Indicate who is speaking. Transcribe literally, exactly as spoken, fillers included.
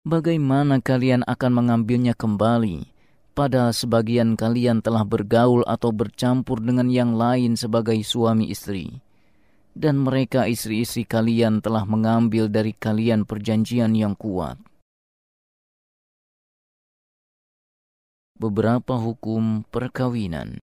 Speaker 1: Bagaimana kalian akan mengambilnya kembali, padahal sebagian kalian telah bergaul atau bercampur dengan yang lain sebagai suami istri, dan mereka istri-istri kalian telah mengambil dari kalian perjanjian yang kuat. Beberapa hukum perkawinan.